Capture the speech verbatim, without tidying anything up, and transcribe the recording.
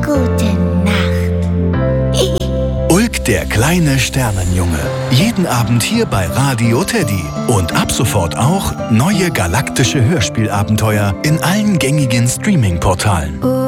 Gute Nacht. Ulk, der kleine Sternenjunge. Jeden Abend hier bei Radio Teddy. Und ab sofort auch neue galaktische Hörspielabenteuer in allen gängigen Streaming-Portalen.